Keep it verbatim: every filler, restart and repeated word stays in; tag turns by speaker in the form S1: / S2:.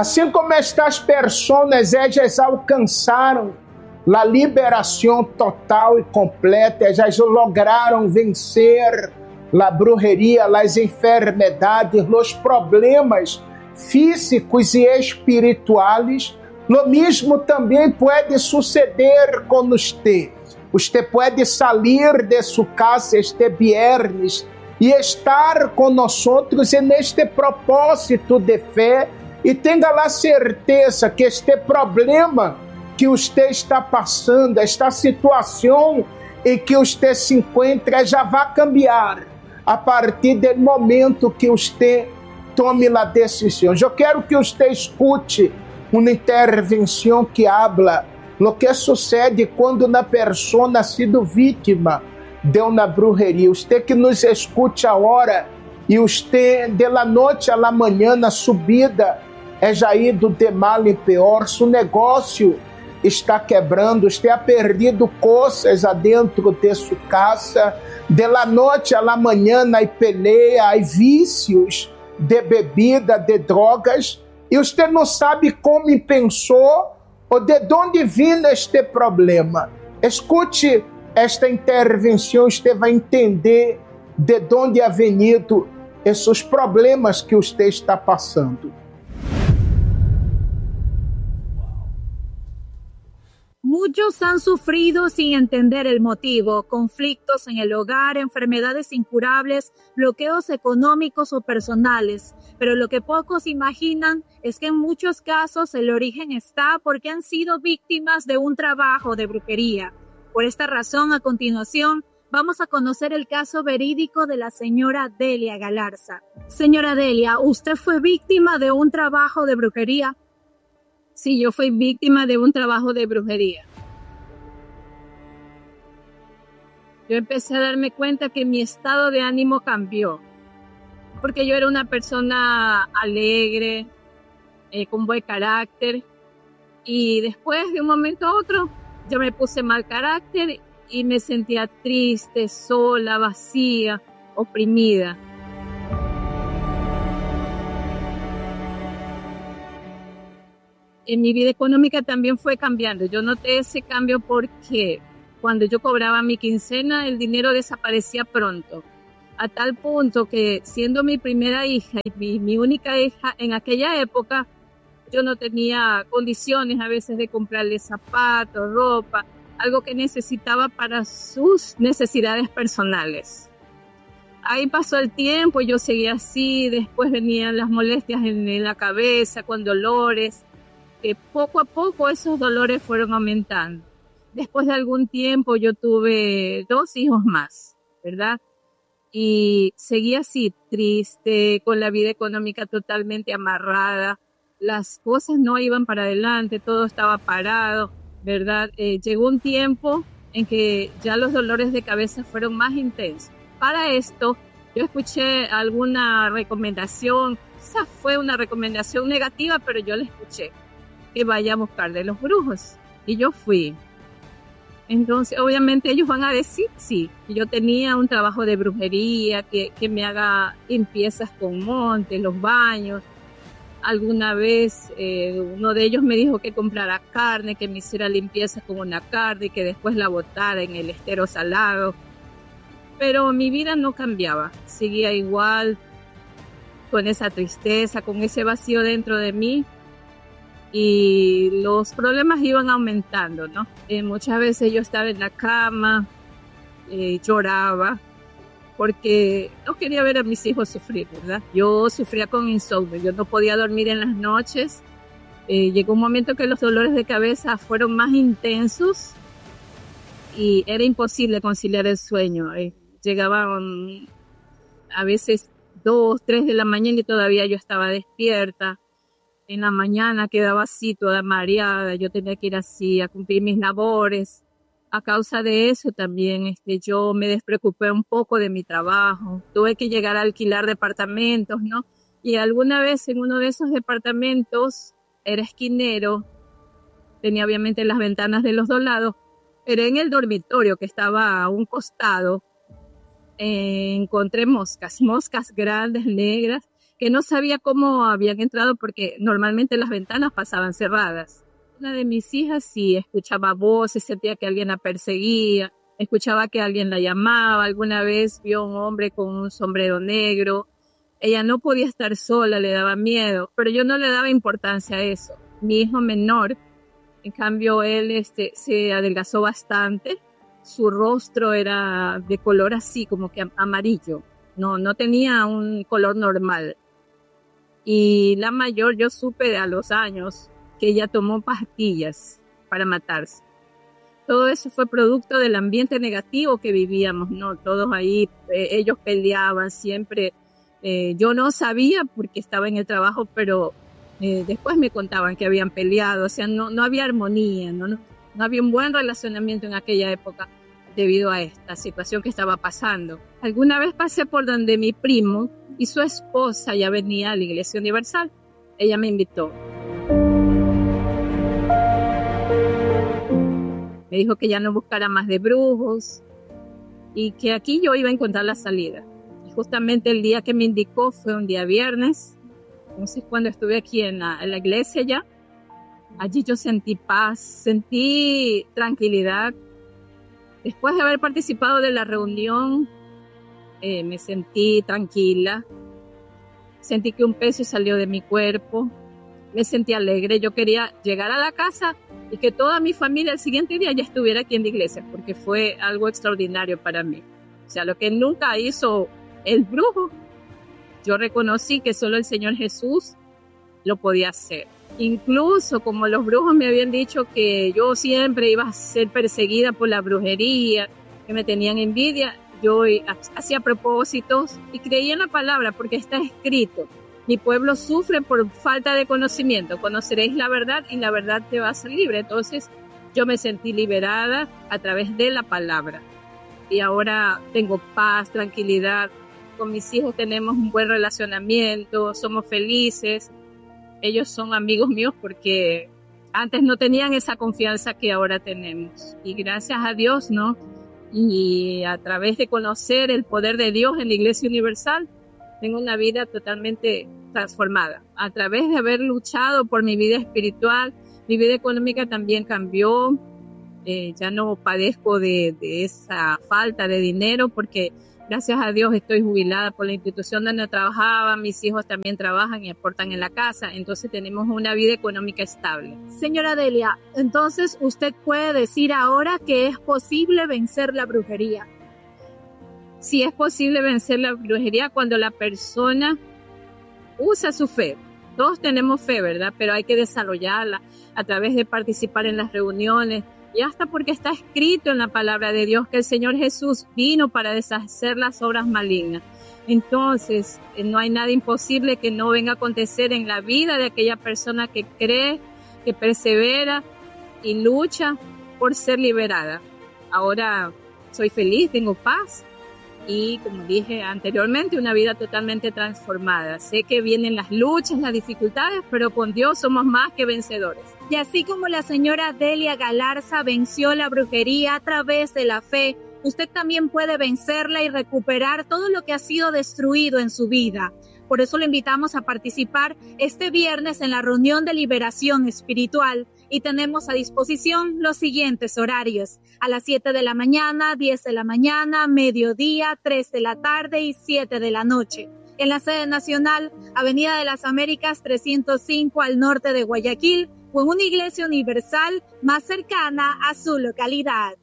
S1: Assim como estas pessoas, elas alcançaram a liberação total e completa, elas lograram vencer a brujeria, as enfermidades, os problemas físicos e espirituais. Lo mesmo também pode suceder com você. Você pode sair de sua casa este viernes e estar conosco neste propósito de fé, e tenha a certeza que este problema que você está passando, esta situação em que você se encontra, já vai cambiar a partir do momento que você tome a decisão. Eu quero que você escute uma intervenção que habla lo que sucede quando uma pessoa ha sido vítima de uma brujeria. Você que nos escute agora, e você de la noite à la manhã na subida é já ido de mal em pior, seu negócio está quebrando, você ha perdido coisas adentro de sua casa, de la noite à la manhã na peleia, há vícios de bebida, de drogas, e você não sabe como pensou ou de onde vem este problema. Escute esta intervenção, você vai entender de onde ha venido esses problemas que você está passando.
S2: Muchos han sufrido sin entender el motivo, conflictos en el hogar, enfermedades incurables, bloqueos económicos o personales. Pero lo que pocos imaginan es que en muchos casos el origen está porque han sido víctimas de un trabajo de brujería. Por esta razón, a continuación, vamos a conocer el caso verídico de la señora Delia Galarza. Señora Delia, ¿usted fue víctima de un trabajo de brujería? Sí, yo fui víctima de un trabajo de brujería. Yo empecé a darme cuenta que mi estado de ánimo cambió, porque yo era una persona alegre, eh, con buen carácter, y después de un momento a otro yo me puse mal carácter y me sentía triste, sola, vacía, oprimida. En mi vida económica también fue cambiando. Yo noté ese cambio porque cuando yo cobraba mi quincena, el dinero desaparecía pronto. A tal punto que, siendo mi primera hija y mi, mi única hija en aquella época, yo no tenía condiciones a veces de comprarle zapatos, ropa, algo que necesitaba para sus necesidades personales. Ahí pasó el tiempo, yo seguía así, después venían las molestias en, en la cabeza, con dolores. Que poco a poco esos dolores fueron aumentando. Después de algún tiempo yo tuve dos hijos más, ¿verdad? Y seguí así, triste, con la vida económica totalmente amarrada. Las cosas no iban para adelante, todo estaba parado, ¿verdad? Eh, llegó un tiempo en que ya los dolores de cabeza fueron más intensos. Para esto, yo escuché alguna recomendación, quizás fue una recomendación negativa, pero yo la escuché, que vaya a buscar de los brujos. Y yo fui. Entonces, obviamente, ellos van a decir, sí, que yo tenía un trabajo de brujería, que, que me haga limpiezas con montes, los baños. Alguna vez eh, uno de ellos me dijo que comprara carne, que me hiciera limpieza con una carne y que después la botara en el estero salado. Pero mi vida no cambiaba, seguía igual, con esa tristeza, con ese vacío dentro de mí. Y los problemas iban aumentando, ¿no? Eh, muchas veces yo estaba en la cama, eh, lloraba, porque no quería ver a mis hijos sufrir, ¿verdad? Yo sufría con insomnio, yo no podía dormir en las noches. Eh, llegó un momento que los dolores de cabeza fueron más intensos y era imposible conciliar el sueño. Eh, llegaban a veces dos, tres de la mañana y todavía yo estaba despierta. En la mañana quedaba así, toda mareada, yo tenía que ir así a cumplir mis labores. A causa de eso también este, yo me despreocupé un poco de mi trabajo. Tuve que llegar a alquilar departamentos, ¿no? Y alguna vez en uno de esos departamentos, era esquinero, tenía obviamente las ventanas de los dos lados, pero en el dormitorio que estaba a un costado, eh, encontré moscas, moscas grandes, negras, que no sabía cómo habían entrado porque normalmente las ventanas pasaban cerradas. Una de mis hijas sí escuchaba voces, sentía que alguien la perseguía, escuchaba que alguien la llamaba, alguna vez vio a un hombre con un sombrero negro. Ella no podía estar sola, le daba miedo, pero yo no le daba importancia a eso. Mi hijo menor, en cambio, él este, se adelgazó bastante, su rostro era de color así, como que amarillo, no, no tenía un color normal. Y la mayor, yo supe a los años que ella tomó pastillas para matarse. Todo eso fue producto del ambiente negativo que vivíamos, ¿no? Todos ahí, eh, ellos peleaban siempre. Eh, yo no sabía porque estaba en el trabajo, pero eh, después me contaban que habían peleado. O sea, no, no había armonía, ¿no? No, no había un buen relacionamiento en aquella época debido a esta situación que estaba pasando. Alguna vez pasé por donde mi primo y su esposa ya venía a la Iglesia Universal. Ella me invitó. Me dijo que ya no buscara más de brujos y que aquí yo iba a encontrar la salida. Y justamente el día que me indicó fue un día viernes. Entonces cuando estuve aquí en la, en la iglesia ya, allí yo sentí paz, sentí tranquilidad. Después de haber participado de la reunión, eh, me sentí tranquila. Sentí que un peso salió de mi cuerpo. Me sentí alegre. Yo quería llegar a la casa y que toda mi familia el siguiente día ya estuviera aquí en la iglesia, porque fue algo extraordinario para mí. O sea, lo que nunca hizo el brujo, yo reconocí que solo el Señor Jesús lo podía hacer. Incluso como los brujos me habían dicho que yo siempre iba a ser perseguida por la brujería, que me tenían envidia, yo hacía propósitos y creía en la palabra porque está escrito. Mi pueblo sufre por falta de conocimiento. Conoceréis la verdad y la verdad te va a hacer libre. Entonces yo me sentí liberada a través de la palabra. Y ahora tengo paz, tranquilidad. Con mis hijos tenemos un buen relacionamiento, somos felices. Ellos son amigos míos porque antes no tenían esa confianza que ahora tenemos. Y gracias a Dios, ¿no? Y a través de conocer el poder de Dios en la Iglesia Universal, tengo una vida totalmente transformada. A través de haber luchado por mi vida espiritual, mi vida económica también cambió. Eh, ya no padezco de, de esa falta de dinero porque gracias a Dios estoy jubilada por la institución donde trabajaba. Mis hijos también trabajan y aportan en la casa. Entonces tenemos una vida económica estable.
S3: Señora Delia, entonces usted puede decir ahora que es posible vencer la brujería.
S2: Sí es posible vencer la brujería cuando la persona usa su fe. Todos tenemos fe, ¿verdad? Pero hay que desarrollarla a través de participar en las reuniones y hasta porque está escrito en la palabra de Dios que el Señor Jesús vino para deshacer las obras malignas. Entonces, no hay nada imposible que no venga a acontecer en la vida de aquella persona que cree, que persevera y lucha por ser liberada. Ahora soy feliz, tengo paz. Y como dije anteriormente, una vida totalmente transformada. Sé que vienen las luchas, las dificultades, pero con Dios somos más que vencedores.
S3: Y así como la señora Delia Galarza venció la brujería a través de la fe, usted también puede vencerla y recuperar todo lo que ha sido destruido en su vida. Por eso le invitamos a participar este viernes en la reunión de liberación espiritual y tenemos a disposición los siguientes horarios: a las siete de la mañana, diez de la mañana, mediodía, tres de la tarde y siete de la noche. En la sede nacional, Avenida de las Américas trescientos cinco al norte de Guayaquil, o en una iglesia universal más cercana a su localidad.